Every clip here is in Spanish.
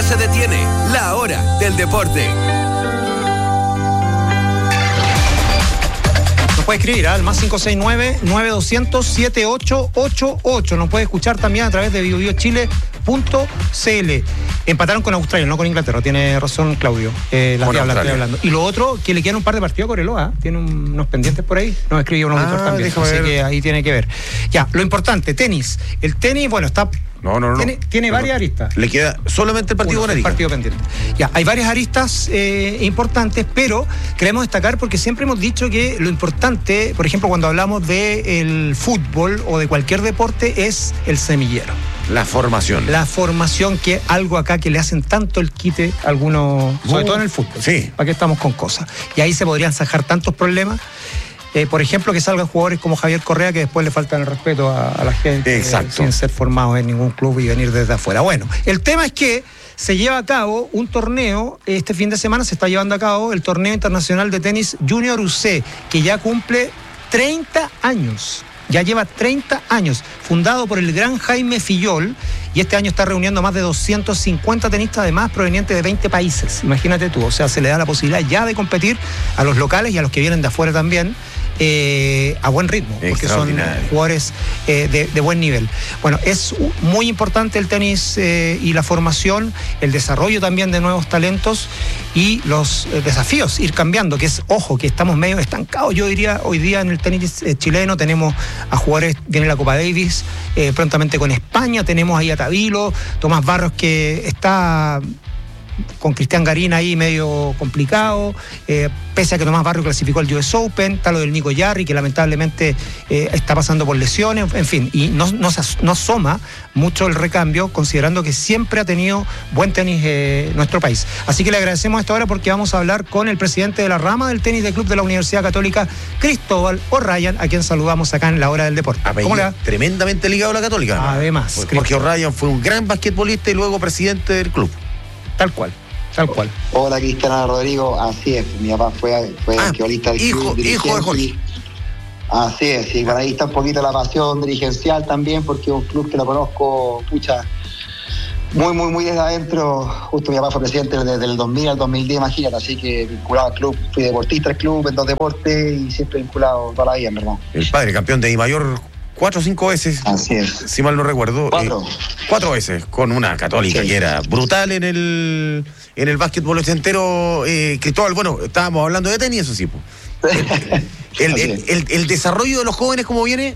se detiene. La hora del deporte. Nos puede escribir al más 569-9200-7888. Nos puede escuchar también a través de biobiochile.cl. Empataron con Australia, no con Inglaterra. Tiene razón Claudio. Estoy hablando. Y lo otro, que le quedan un par de partidos a Coreloa. Tiene unos pendientes por ahí. Nos escribió un auditor también. Así que ahí tiene que ver. Ya, lo importante, tenis. El tenis, bueno, está... No. Tiene varias aristas. Le queda solamente el partido con Arica. El partido pendiente. Ya, hay varias aristas importantes, pero queremos destacar porque siempre hemos dicho que lo importante, por ejemplo, cuando hablamos del fútbol o de cualquier deporte, es el semillero. La formación, que es algo acá que le hacen tanto el quite a algunos, sobre todo en el fútbol. Sí. ¿Para qué estamos con cosas? Y ahí se podrían zanjar tantos problemas. Por ejemplo, que salgan jugadores como Javier Correa que después le faltan el respeto a la gente. Sin ser formados en ningún club y venir desde afuera. Bueno, el tema es que se lleva a cabo un torneo, este fin de semana se está llevando a cabo el torneo internacional de tenis Junior UC, que ya cumple 30 años. Ya lleva 30 años, fundado por el gran Jaime Fillol, y este año está reuniendo más de 250 tenistas, además provenientes de 20 países. Imagínate tú, o sea, se le da la posibilidad ya de competir a los locales y a los que vienen de afuera también, a buen ritmo, porque son jugadores de buen nivel. Bueno, es muy importante el tenis y la formación, el desarrollo también de nuevos talentos y los desafíos, ir cambiando, que es, ojo, que estamos medio estancados, yo diría, hoy día en el tenis chileno. Tenemos a jugadores, viene la Copa Davis, prontamente con España, tenemos ahí a Tabilo, Tomás Barros, que está con Cristian Garín ahí medio complicado, pese a que Tomás Barrio clasificó al US Open. Está lo del Nico Yarri, que lamentablemente está pasando por lesiones, en fin, y no asoma mucho el recambio, considerando que siempre ha tenido buen tenis nuestro país. Así que le agradecemos a esta hora porque vamos a hablar con el presidente de la rama del tenis del club de la Universidad Católica, Cristóbal O'Ryan, a quien saludamos acá en la hora del deporte. ¿Cómo le va? Tremendamente ligado a la Católica. Además, porque O'Ryan fue un gran basquetbolista y luego presidente del club. Tal cual. Hola, Cristiana Rodrigo. Así es, mi papá fue basquetbolista del club. Hijo de Jorge. Así es, y por ahí está un poquito la pasión dirigencial también, porque es un club que lo conozco, muy desde adentro. Justo mi papá fue presidente desde el 2000 al 2010, imagínate, así que vinculado al club. Fui deportista del club en 2 deportes y siempre vinculado toda la vida, en verdad. El padre, campeón de I Mayor 4 o 5 veces. Así es. Si mal no recuerdo. 4 veces, con una Católica que era brutal en el básquetbol entero. Cristóbal, bueno, estábamos hablando de tenis, eso sí. El desarrollo de los jóvenes, ¿cómo viene?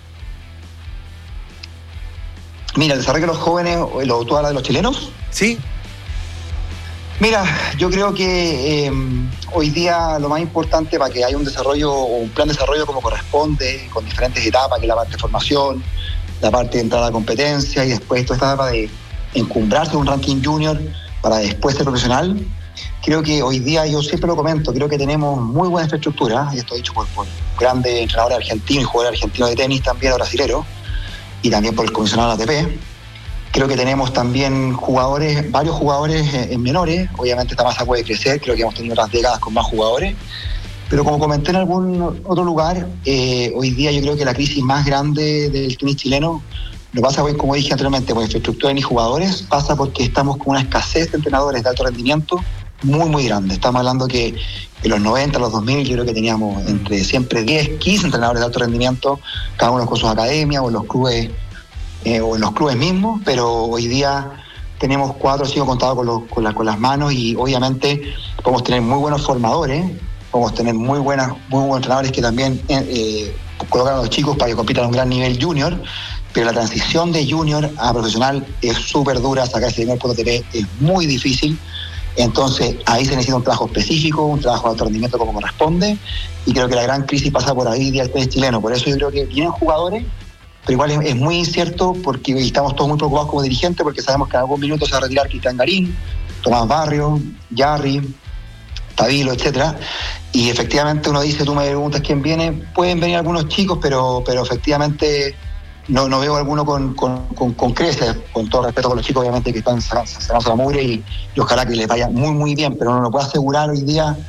Mira, el desarrollo de los jóvenes, ¿tú hablas de los chilenos? Sí. Mira, yo creo que hoy día lo más importante para que haya un desarrollo o un plan de desarrollo como corresponde, con diferentes etapas, que es la parte de formación, la parte de entrada a la competencia y después toda esta etapa de encumbrarse en un ranking junior para después ser profesional. Creo que hoy día, yo siempre lo comento, creo que tenemos muy buena infraestructura, y esto dicho por grandes entrenadores argentinos y jugadores argentinos de tenis también, brasileros, y también por el comisionado de la ATP. Creo que tenemos también varios jugadores en menores. Obviamente esta masa puede crecer, creo que hemos tenido otras décadas con más jugadores. Pero como comenté en algún otro lugar, hoy día yo creo que la crisis más grande del tenis chileno no pasa, pues, como dije anteriormente, por infraestructura ni jugadores, pasa porque estamos con una escasez de entrenadores de alto rendimiento muy grande. Estamos hablando que en los 90, los 2000, yo creo que teníamos entre siempre 10, 15 entrenadores de alto rendimiento, cada uno con sus academias o en los clubes mismos, pero hoy día tenemos 4 o 5 contados con las manos, y obviamente podemos tener muy buenos formadores, podemos tener muy buenos entrenadores que también colocan a los chicos para que compitan a un gran nivel junior, pero la transición de junior a profesional es súper dura. Sacarse el primer punto ATP es muy difícil. Entonces ahí se necesita un trabajo específico, un trabajo de alto rendimiento como corresponde, y creo que la gran crisis pasa por ahí del tenis chileno. Por eso yo creo que vienen jugadores, pero igual es muy incierto, porque estamos todos muy preocupados como dirigentes, porque sabemos que en algún minuto se va a retirar Cristian Garín, Tomás Barrio, Yarri, Tabilo, etcétera. Y efectivamente uno dice, tú me preguntas quién viene, pueden venir algunos chicos, pero efectivamente no veo alguno con creces, con todo respeto con los chicos, obviamente, que están sacando la mugre, y ojalá que les vaya muy bien, pero no lo puedo asegurar hoy día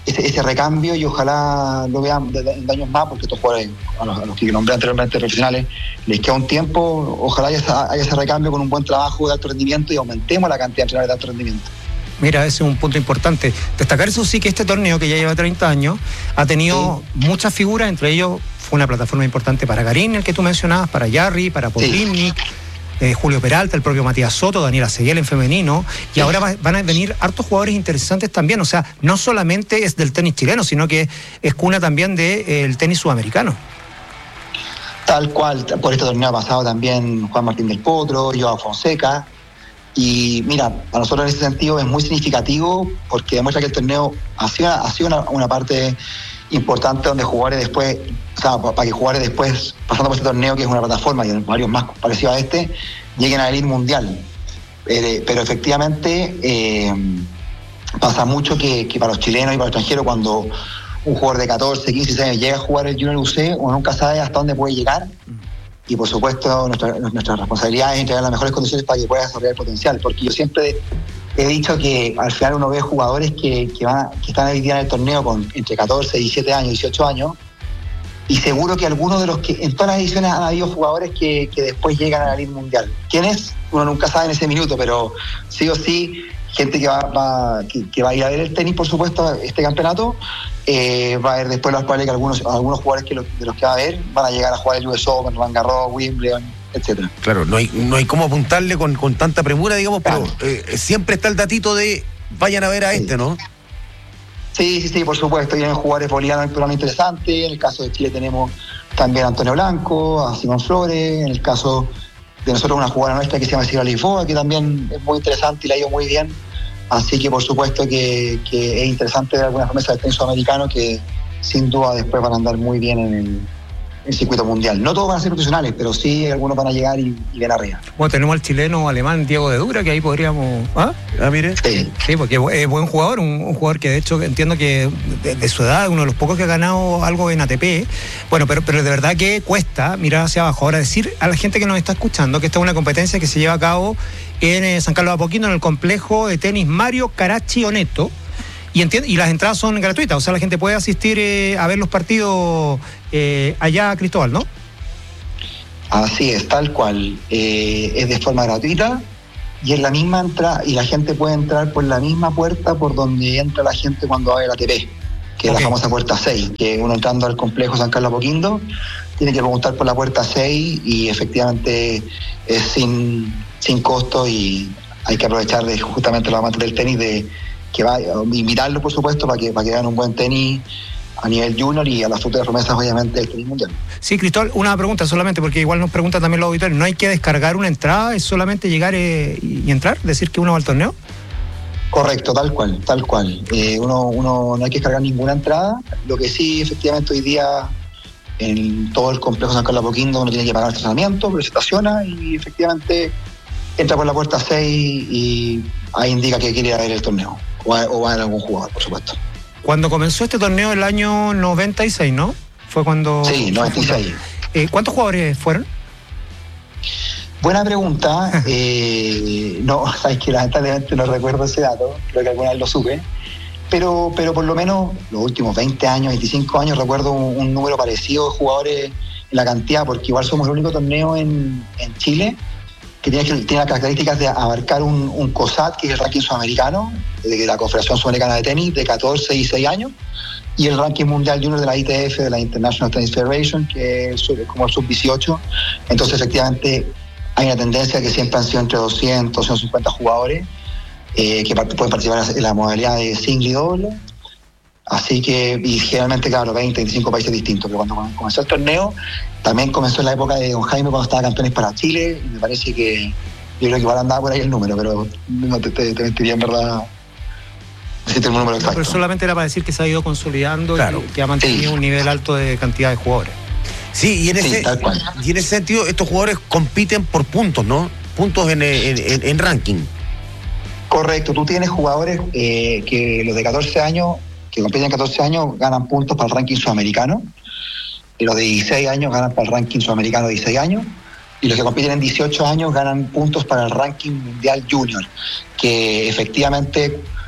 ese recambio, y ojalá lo vean de años más, porque estos jugadores, a los que nombré anteriormente profesionales, les queda un tiempo. Ojalá haya ese recambio con un buen trabajo de alto rendimiento y aumentemos la cantidad de entrenadores de alto rendimiento. Mira, ese es un punto importante. Destacar eso sí, que este torneo, que ya lleva 30 años, ha tenido muchas figuras, entre ellos fue una plataforma importante para Garín, el que tú mencionabas, para Jarry, para Podlimnik, Julio Peralta, el propio Matías Soto, Daniela Seguel en femenino, y ahora van a venir hartos jugadores interesantes también. O sea, no solamente es del tenis chileno, sino que es cuna también del tenis sudamericano. Tal cual, por este torneo ha pasado también Juan Martín del Potro, Joao Fonseca. Y mira, para nosotros en ese sentido es muy significativo, porque demuestra que el torneo ha sido una parte importante donde jugadores después, o sea, para que jugadores después, pasando por este torneo, que es una plataforma y varios más parecidos a este, lleguen a la elite mundial. Pero efectivamente pasa mucho que para los chilenos y para los extranjeros, cuando un jugador de 14, 15, 16 años llega a jugar el Junior UC, uno nunca sabe hasta dónde puede llegar. Y por supuesto nuestra responsabilidad es entregar las mejores condiciones para que pueda desarrollar el potencial, porque yo siempre he dicho que al final uno ve jugadores que están hoy día en el torneo con entre 14, 17 años, 18 años, y seguro que algunos de los que en todas las ediciones han habido jugadores que después llegan a la Liga Mundial. ¿Quiénes? Uno nunca sabe en ese minuto, pero sí o sí, gente que va a ir a ver el tenis, por supuesto, este campeonato. Va a haber después los cuales que algunos jugadores de los que va a haber van a llegar a jugar el US Open, Roland Garros, Wimbledon, etcétera. Claro, no hay cómo apuntarle con tanta premura, digamos, claro. Pero siempre está el datito de vayan a ver a ¿no? Sí, por supuesto. Vienen jugadores bolivianos en el programa interesante. En el caso de Chile tenemos también a Antonio Blanco, a Simón Flores. En el caso de nosotros, una jugadora nuestra que se llama Silvia Lisboa, que también es muy interesante y le ha ido muy bien. Así que por supuesto que es interesante ver algunas promesas del tenis sudamericano que sin duda después van a andar muy bien en el circuito mundial. No todos van a ser profesionales, pero sí algunos van a llegar y ven arriba. Bueno, tenemos al chileno alemán Diego de Dura, que ahí podríamos... mire. Sí, porque es buen jugador, un jugador que de hecho entiendo que de su edad, uno de los pocos que ha ganado algo en ATP. Bueno, pero de verdad que cuesta mirar hacia abajo. Ahora, decir a la gente que nos está escuchando que esta es una competencia que se lleva a cabo en San Carlos de Apoquindo, en el complejo de tenis Mario Caracci Oneto, y las entradas son gratuitas, o sea, la gente puede asistir a ver los partidos allá, Cristóbal, ¿no? Así es, tal cual. Es de forma gratuita y es la misma entrada, y la gente puede entrar por la misma puerta por donde entra la gente cuando va a ver ATP, que es la famosa puerta 6, que uno entrando al complejo San Carlos de Apoquindo tiene que preguntar por la puerta 6 y efectivamente es sin costo, y hay que aprovechar de justamente los amantes del tenis que va a invitarlos, por supuesto, para que vean un buen tenis a nivel junior y a las futuras promesas, obviamente, del tenis mundial. Sí, Cristóbal, una pregunta solamente, porque igual nos preguntan también los auditores, ¿no hay que descargar una entrada? ¿Es solamente llegar y entrar? ¿Decir que uno va al torneo? Correcto, tal cual. Uno no hay que descargar ninguna entrada. Lo que sí, efectivamente, hoy día en todo el complejo San Carlos de Apoquindo uno tiene que pagar el estacionamiento, pero se estaciona y efectivamente entra por la puerta 6 y ahí indica que quiere ir a ver el torneo o va a ver algún jugador, por supuesto. Cuando comenzó este torneo el año 96, ¿no? Fue cuando... Sí, 96. ¿Cuántos jugadores fueron? Buena pregunta. No, sabes que lamentablemente no recuerdo ese dato, creo que alguna vez lo supe, pero por lo menos los últimos 20 años, 25 años, recuerdo un número parecido de jugadores en la cantidad, porque igual somos el único torneo en Chile que tiene las características de abarcar un COSAT, que es el ranking sudamericano, de la Confederación Sudamericana de Tenis, de 14 y 6 años, y el ranking mundial junior de la ITF, de la International Tennis Federation, que es como el sub-18. Entonces, efectivamente, hay una tendencia que siempre han sido entre 200, 250 jugadores que pueden participar en la modalidad de single y doble. Así que, y generalmente, claro, 20, 25 países distintos. Pero cuando comenzó el torneo, también comenzó en la época de Don Jaime, cuando estaba campeones para Chile, y me parece que, yo creo que igual andaba por ahí el número, pero no te mentiría en verdad. Sí, tengo un número exacto. Pero solamente era para decir que se ha ido consolidando, claro, y que ha mantenido un nivel alto de cantidad de jugadores. Sí, y en ese sentido, estos jugadores compiten por puntos, ¿no? Puntos en ranking. Correcto, tú tienes jugadores que los de 14 años, que compiten 14 años, ganan puntos para el ranking sudamericano, y los de 16 años ganan para el ranking sudamericano de 16 años, y los que compiten en 18 años ganan puntos para el ranking mundial junior, que efectivamente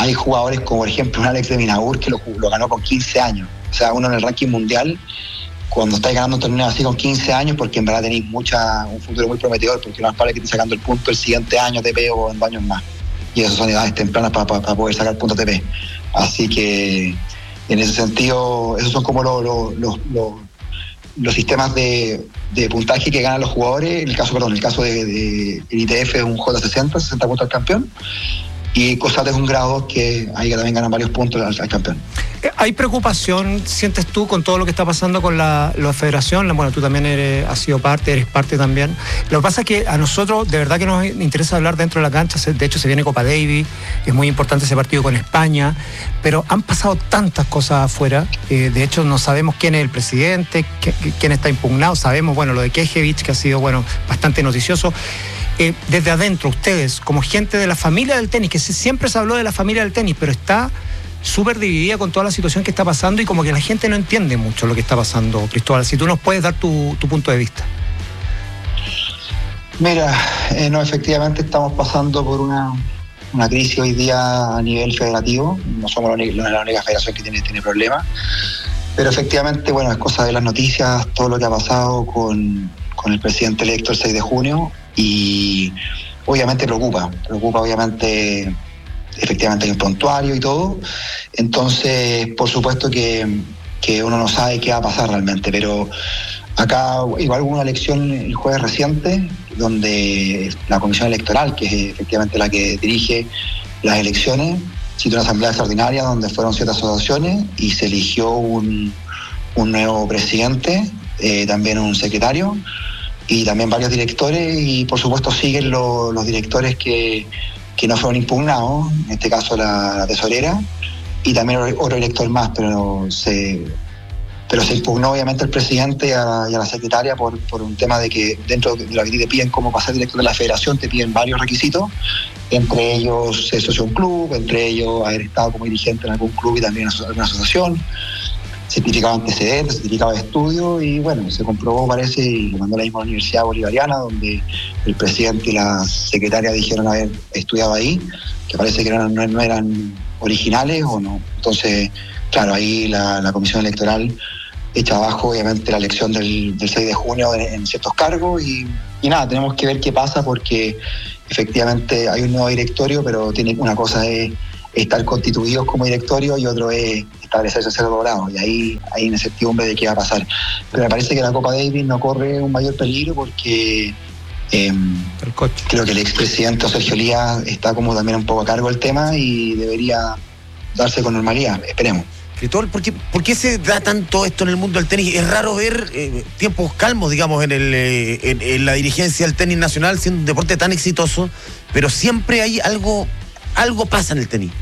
hay jugadores como por ejemplo un Alex de Minaur que lo ganó con 15 años. O sea, uno en el ranking mundial, cuando estáis ganando un torneo así con 15 años, porque en verdad tenéis un futuro muy prometedor, porque no es probable que estéis sacando el punto el siguiente año TP o en 2 años más. Y esas son edades tempranas para poder sacar punto TP. Así que en ese sentido, esos son como los sistemas de puntaje que ganan los jugadores. El caso de el ITF es un J60, 60 puntos al campeón. Y COSAT es un grado 2 que ahí también ganan varios puntos al campeón. ¿Hay preocupación, sientes tú, con todo lo que está pasando con la federación? Bueno, tú también eres parte también. Lo que pasa es que a nosotros de verdad que nos interesa hablar dentro de la cancha. De hecho, se viene Copa Davis, es muy importante ese partido con España, pero han pasado tantas cosas afuera. De hecho, no sabemos quién es el presidente, quién está impugnado. Sabemos, bueno, lo de Kejevich, que ha sido, bueno, bastante noticioso. Desde adentro, ustedes, como gente de la familia del tenis, que siempre se habló de la familia del tenis, pero está súper dividida con toda la situación que está pasando y como que la gente no entiende mucho lo que está pasando. Cristóbal, si tú nos puedes dar tu punto de vista. Mira, no, efectivamente estamos pasando por una crisis hoy día a nivel federativo. No somos la única federación que tiene problemas, pero efectivamente, bueno, es cosa de las noticias, todo lo que ha pasado con el presidente electo el 6 de junio, y obviamente preocupa obviamente, efectivamente hay un prontuario y todo. Entonces, por supuesto que uno no sabe qué va a pasar realmente, pero acá igual hubo una elección el jueves reciente donde la comisión electoral, que es efectivamente la que dirige las elecciones, citó una asamblea extraordinaria donde fueron 7 asociaciones y se eligió un nuevo presidente, también un secretario y también varios directores, y por supuesto siguen los directores que no fueron impugnados, en este caso la tesorera y también otro director más, pero se impugnó obviamente el presidente y a la secretaria por un tema de que dentro de lo que te piden como para ser director de la federación te piden varios requisitos, entre ellos ser socio de un club, entre ellos haber estado como dirigente en algún club y también en alguna asociación, certificado de antecedentes, certificado de estudio, y bueno, se comprobó, parece, y lo mandó a la misma Universidad Bolivariana, donde el presidente y la secretaria dijeron haber estudiado ahí, que parece que no eran originales o no. Entonces, claro, ahí la comisión electoral echa abajo obviamente la elección del 6 de junio en ciertos cargos, y nada, tenemos que ver qué pasa, porque efectivamente hay un nuevo directorio, pero una cosa es estar constituidos como directorio y otro es establecerse a 0 doblado, y ahí hay incertidumbre de qué va a pasar. Pero me parece que la Copa Davis no corre un mayor peligro porque creo que el expresidente Sergio Lía está como también un poco a cargo del tema y debería darse con normalidad, esperemos. ¿Por qué se da tanto esto en el mundo del tenis? Es raro ver tiempos calmos, digamos, en la dirigencia del tenis nacional, siendo un deporte tan exitoso, pero siempre hay algo pasa en el tenis.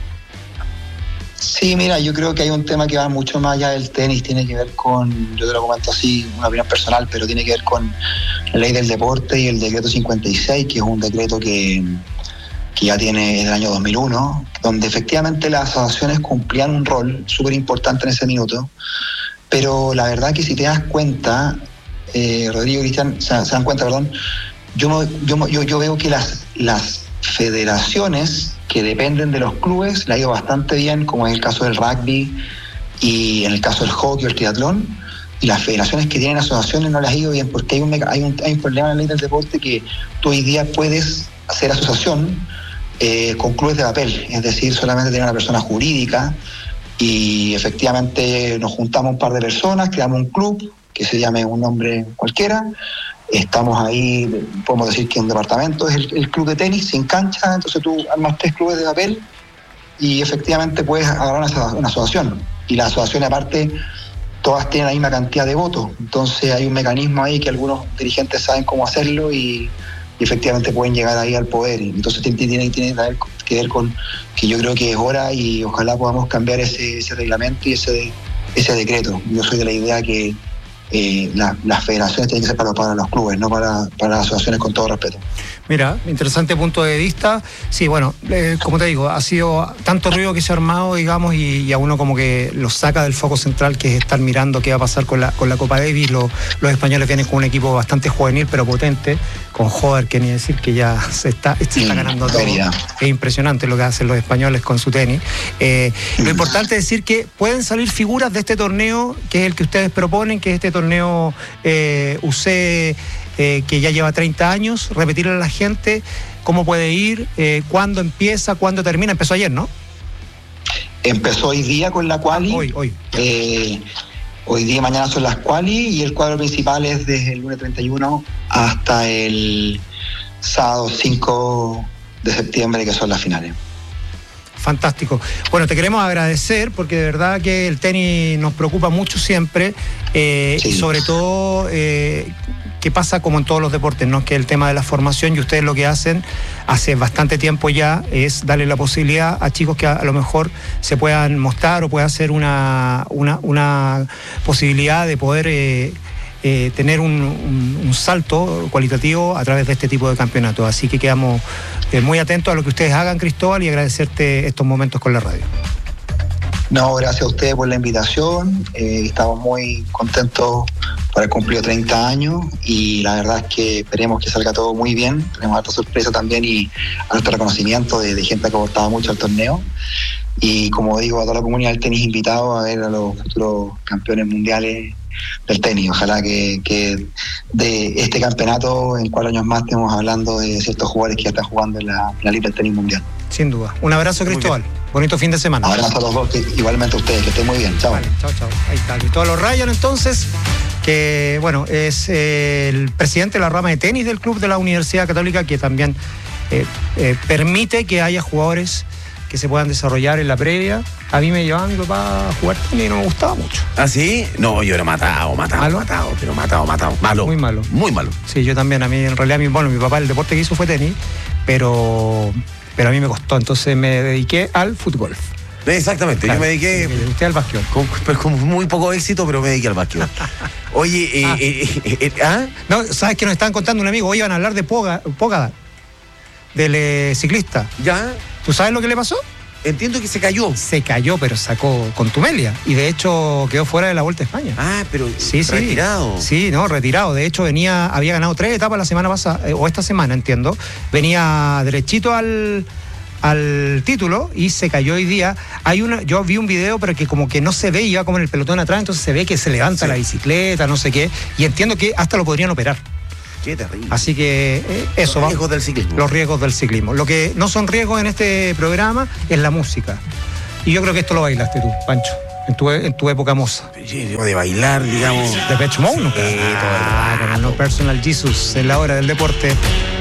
Sí, mira, yo creo que hay un tema que va mucho más allá del tenis, tiene que ver con, yo te lo comento así, una opinión personal, pero tiene que ver con la ley del deporte y el decreto 56, que es un decreto que ya tiene del año 2001, donde efectivamente las asociaciones cumplían un rol súper importante en ese minuto, pero la verdad que si te das cuenta, Rodrigo, Cristian, se dan cuenta, perdón, yo veo que las federaciones que dependen de los clubes le ha ido bastante bien, como en el caso del rugby y en el caso del hockey o el triatlón, y las federaciones que tienen asociaciones no les ha ido bien, porque hay un problema en la ley del deporte, que tú hoy día puedes hacer asociación con clubes de papel, es decir, solamente tener una persona jurídica, y efectivamente nos juntamos un par de personas, creamos un club que se llame un nombre cualquiera, estamos ahí, podemos decir que un departamento es el club de tenis sin cancha, entonces tú armas 3 clubes de papel y efectivamente puedes agarrar una asociación, y la asociación aparte todas tienen la misma cantidad de votos, entonces hay un mecanismo ahí que algunos dirigentes saben cómo hacerlo y efectivamente pueden llegar ahí al poder. Entonces tiene que ver con que yo creo que es hora y ojalá podamos cambiar ese reglamento y ese decreto. Yo soy de la idea que las federaciones tienen que ser para los clubes, no para las asociaciones, con todo respeto. Mira, interesante punto de vista. Sí, bueno, como te digo, ha sido tanto ruido que se ha armado, digamos, y a uno como que lo saca del foco central, que es estar mirando qué va a pasar con la Copa Davis. Los españoles vienen con un equipo bastante juvenil, pero potente, con Joder, que ni decir que ya se está ganando todo. Es impresionante lo que hacen los españoles con su tenis. Lo importante es decir que pueden salir figuras de este torneo, que es el que ustedes proponen, que es este torneo UC, que ya lleva 30 años, repetirle a la gente cómo puede ir, cuándo empieza, cuándo termina. Empezó ayer, ¿no? Empezó hoy día con la quali. Hoy. Hoy día y mañana son las quali, y el cuadro principal es desde el lunes 31 hasta el sábado 5 de septiembre, que son las finales. Fantástico. Bueno, te queremos agradecer, porque de verdad que el tenis nos preocupa mucho siempre, sí. Y sobre todo que pasa como en todos los deportes, ¿no? Que el tema de la formación, y ustedes lo que hacen hace bastante tiempo ya es darle la posibilidad a chicos que a lo mejor se puedan mostrar o pueda hacer una posibilidad de poder tener un salto cualitativo a través de este tipo de campeonatos. Así que quedamos muy atentos a lo que ustedes hagan, Cristóbal, y agradecerte estos momentos con la radio. No, gracias a ustedes por la invitación. Estamos muy contentos por haber cumplido 30 años, y la verdad es que esperemos que salga todo muy bien. Tenemos harta sorpresa también y harto reconocimiento de gente que ha aportado mucho al torneo. Y como digo, a toda la comunidad del tenis invitado a ver a los futuros campeones mundiales del tenis. Ojalá que de este campeonato en 4 años más estemos hablando de ciertos jugadores que ya están jugando en la Liga del Tenis Mundial. Sin duda. Un abrazo, Cristóbal. Bonito fin de semana. Un abrazo a los dos, igualmente a ustedes, que estén muy bien. Chao. Vale, chao. Ahí está Cristóbal O'Ryan, entonces, que bueno, es el presidente de la rama de tenis del club de la Universidad Católica, que también permite que haya jugadores que se puedan desarrollar en la previa. A mí me llevaba mi papá a jugar tenis y no me gustaba mucho. ¿Ah, sí? No, yo era matado. Malo. Muy malo. Muy malo. Sí, yo también. A mí, en realidad, mi papá, el deporte que hizo fue tenis, pero a mí me costó. Entonces me dediqué al fútbol. Exactamente, claro. Yo me dediqué. Usted al básquetbol. Con muy poco éxito, pero me dediqué al básquetbol. Oye, No, ¿sabes qué nos estaban contando un amigo? Hoy iban a hablar de Pogacar, del ciclista. ¿Ya? ¿Tú sabes lo que le pasó? Entiendo que se cayó. Se cayó, pero sacó contumelia. Y de hecho quedó fuera de la Vuelta a España. Ah, pero sí, retirado. Sí, no, retirado. De hecho había ganado 3 etapas la semana pasada, o esta semana, entiendo. Venía derechito al título y se cayó hoy día. Yo vi un video, pero que como que no se ve, iba como en el pelotón atrás, entonces se ve que se levanta la bicicleta, no sé qué. Y entiendo que hasta lo podrían operar. Qué terrible. Así que eso. Los riesgos del ciclismo. Los riesgos del ciclismo. Lo que no son riesgos en este programa es la música. Y yo creo que esto lo bailaste tú, Pancho, en tu época moza. De bailar, digamos. De Depeche Mode, ¿no? No Personal Jesus, en la hora del deporte.